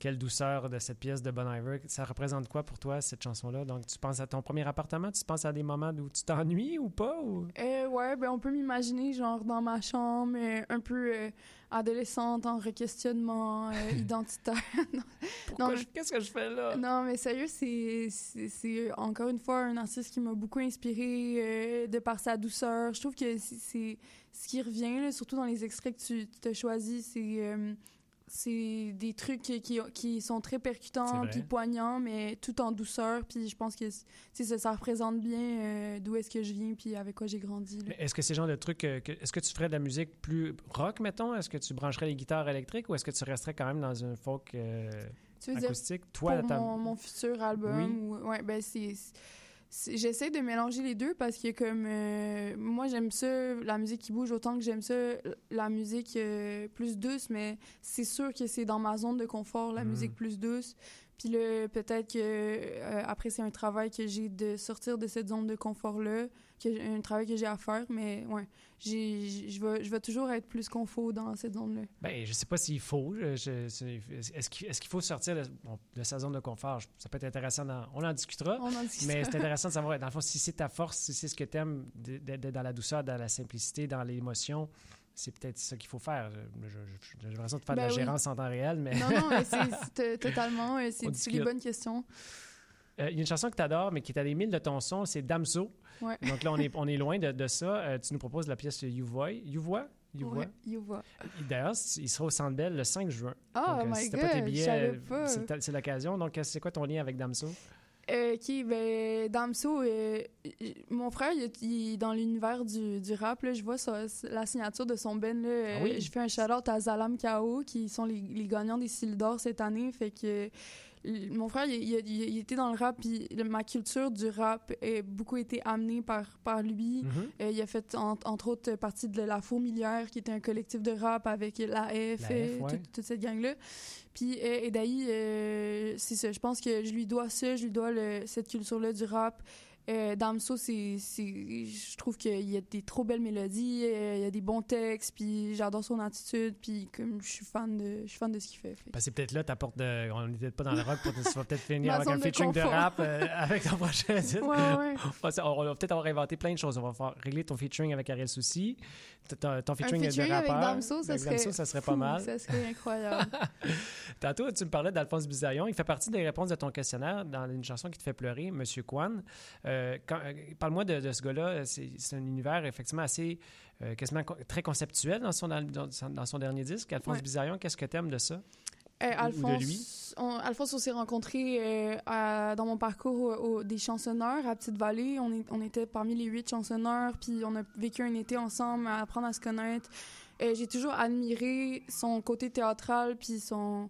quelle douceur de cette pièce de Bon Iver. Ça représente quoi pour toi, cette chanson-là? Donc, tu penses à ton premier appartement? Tu penses à des moments où tu t'ennuies ou pas? Ou... Ouais, ben on peut m'imaginer, genre, dans ma chambre, un peu adolescente, en requestionnement identitaire. Pourquoi qu'est-ce que je fais là? Non, mais sérieux, c'est encore une fois un artiste qui m'a beaucoup inspiré de par sa douceur. Je trouve que c'est ce qui revient, là, surtout dans les extraits que tu as choisis, c'est des trucs qui sont très percutants puis poignants, mais tout en douceur. Puis je pense que ça représente bien d'où est-ce que je viens puis avec quoi j'ai grandi. Là. Est-ce que c'est le genre de truc... est-ce que tu ferais de la musique plus rock, mettons? Est-ce que tu brancherais les guitares électriques ou est-ce que tu resterais quand même dans un folk tu veux acoustique? Dire, toi, pour mon futur album? Oui. Ouais, j'essaie de mélanger les deux parce que comme moi j'aime ça la musique qui bouge autant que j'aime ça la musique plus douce, mais c'est sûr que c'est dans ma zone de confort la musique plus douce. Puis là, peut-être que après c'est un travail que j'ai de sortir de cette zone de confort là, un travail que j'ai à faire, mais ouais, je vais toujours être plus confort dans cette zone là. Ben je sais pas s'il faut. Est-ce qu'il faut sortir de sa zone de confort? Ça peut être intéressant. On en discutera. Mais c'est intéressant de savoir, dans le fond, si c'est ta force, si c'est ce que tu aimes, d'être dans la douceur, dans la simplicité, dans l'émotion, c'est peut-être ça qu'il faut faire. J'ai l'impression de faire de la gérance en temps réel, mais... Non, mais c'est totalement... C'est des bonnes questions. Il y a une chanson que tu adores, mais qui est à des milles de ton son, c'est Damso. Ouais. Donc là, on est loin de ça. Tu nous proposes la pièce You Vois. D'ailleurs, il sera au Centre Bell le 5 juin. Oh donc, my si t'as God, pas tes billets, c'est l'occasion. Donc, c'est quoi ton lien avec Damso? Damso, mon frère, il est dans l'univers du rap. Là, je vois la signature de son band. Là, oui? Je fais un shout-out à Zalam Kao, qui sont les gagnants des Cils d'or cette année. Fait que mon frère, il était dans le rap, puis ma culture du rap a beaucoup été amenée par lui. Mm-hmm. Il a fait, entre autres, partie de La Fourmilière, qui était un collectif de rap avec la F, toute cette gang-là. Puis Edaï, c'est ça. Je pense que je lui dois ça, je lui dois cette culture-là du rap. Damso, je trouve qu'il y a des trop belles mélodies, il y a des bons textes, puis j'adore son attitude, puis comme je suis fan de ce qu'il fait. Ben, c'est peut-être là ta porte de... On n'était pas dans le rock, tu vas peut-être finir avec un featuring de rap avec ton prochain titre. Ouais. On va peut-être avoir inventé plein de choses. On va régler ton featuring avec Ariel Soucy, ton featuring de rappeur. Avec Damso, ça serait pas mal. Ça serait incroyable. Tantôt, tu me parlais d'Alphonse Bisaillon. Il fait partie des réponses de ton questionnaire dans une chanson qui te fait pleurer, Monsieur Kwan. Parle-moi de ce gars-là. C'est un univers effectivement assez quasiment très conceptuel dans son dernier disque. Alphonse Bisaillon, qu'est-ce que t'aimes de ça? Alphonse, de lui? Alphonse, on s'est rencontrés dans mon parcours des chansonneurs à Petite-Vallée. On était parmi les 8 chansonneurs, puis on a vécu un été ensemble à apprendre à se connaître. J'ai toujours admiré son côté théâtral, puis son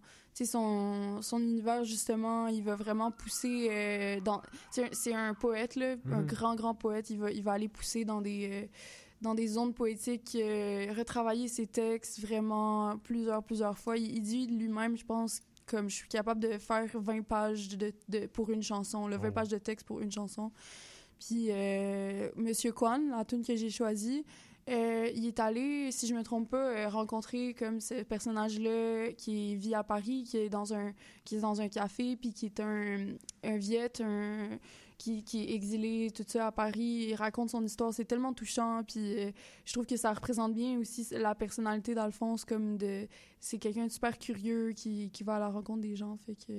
univers, justement. Il va vraiment pousser c'est un poète, là, un grand poète. Il va aller pousser dans des zones poétiques, retravailler ses textes vraiment plusieurs fois. Il dit lui-même, je pense, comme je suis capable de faire 20 pages pour une chanson, 20 pages de texte pour une chanson. Puis Monsieur Kwan, la tune que j'ai choisie, il est allé, si je me trompe pas, rencontrer comme ce personnage-là qui vit à Paris, qui est dans un café, puis qui est un Viet, qui est exilé, tout ça, à Paris. Il raconte son histoire, c'est tellement touchant, puis je trouve que ça représente bien aussi la personnalité d'Alphonse, c'est quelqu'un de super curieux qui va à la rencontre des gens, fait que